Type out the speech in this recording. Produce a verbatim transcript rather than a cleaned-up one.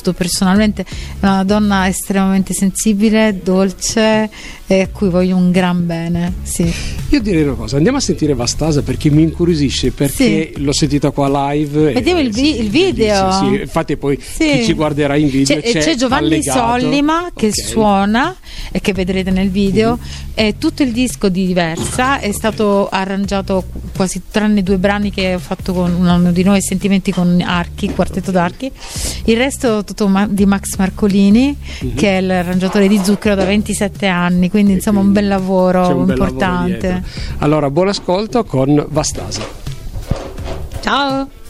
conosciuto personalmente, è una donna estremamente sensibile, dolce e a cui voglio un gran bene. Sì. Io direi una cosa, andiamo a sentire Vastasa perché mi incuriosisce, perché sì. l'ho sentita qua live. Vediamo il, vi- sì, il video. Sì, sì. Infatti poi sì. chi ci guarderà in video c'è, c'è, c'è Giovanni allegato. Sollima che okay. suona e che vedrete nel video. Uh-huh. E tutto il disco di Diversa è stato arrangiato, quasi tranne due brani che ho fatto con uno di noi, Sentimenti con Archi, Quartetto d'Archi. Il resto tutto ma- di Max Marcolini, uh-huh. che è l'arrangiatore di Zucchero da ventisette anni, quindi e insomma quindi un bel lavoro un bel importante. Lavoro allora buon ascolto con Vastasa. Ciao.